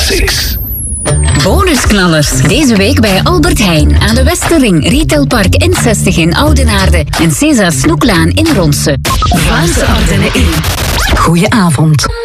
6. Bonusknallers. Deze week bij Albert Heijn aan de Westerring, Retailpark N60 in Oudenaarde en César Snoeklaan in Ronse. Vlaamse Ardennen in. Goedenavond.